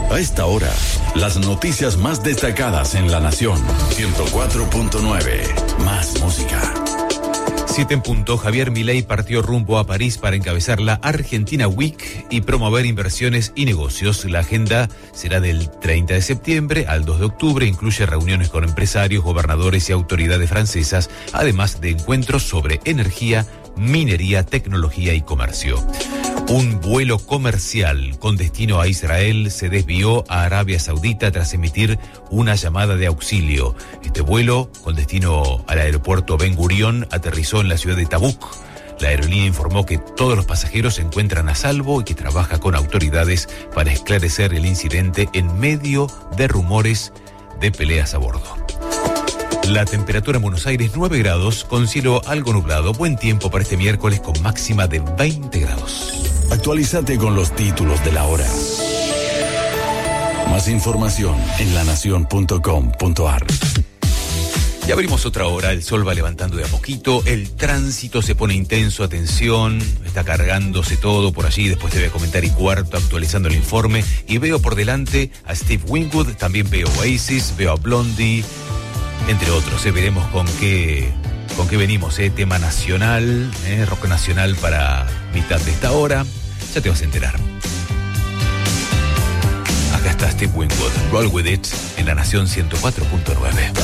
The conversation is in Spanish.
A esta hora, las noticias más destacadas en La Nación. 104.9. Más música. 7 en punto. Javier Milei partió rumbo a París para encabezar la Argentina Week y promover inversiones y negocios. La agenda será del 30 de septiembre al 2 de octubre. Incluye reuniones con empresarios, gobernadores y autoridades francesas, además de encuentros sobre energía, minería, tecnología y comercio. Un vuelo comercial con destino a Israel se desvió a Arabia Saudita tras emitir una llamada de auxilio. Este vuelo, con destino al aeropuerto Ben Gurión, aterrizó en la ciudad de Tabuk. La aerolínea informó que todos los pasajeros se encuentran a salvo y que trabaja con autoridades para esclarecer el incidente en medio de rumores de peleas a bordo. La temperatura en Buenos Aires 9 grados, con cielo algo nublado. Buen tiempo para este miércoles con máxima de 20 grados. Actualízate con los títulos de la hora. Más información en lanacion.com.ar. Ya abrimos otra hora, el sol va levantando de a poquito, el tránsito se pone intenso, atención, está cargándose todo por allí, después te voy a comentar y cuarto actualizando el informe. Y veo por delante a Steve Winwood, también veo Oasis, veo a Blondie, entre otros. Veremos con qué venimos, tema nacional, rock nacional para mitad de esta hora. Ya te vas a enterar. Acá está Steve Winwood, Roll With It, en La Nación 104.9.